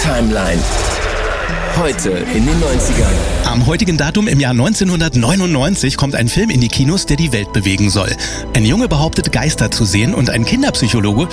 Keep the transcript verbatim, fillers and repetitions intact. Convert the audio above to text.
Timeline. Heute in den neunzigern. Am heutigen Datum im Jahr neunzehnhundertneunundneunzig kommt ein Film in die Kinos, der die Welt bewegen soll. Ein Junge behauptet, Geister zu sehen und ein Kinderpsychologe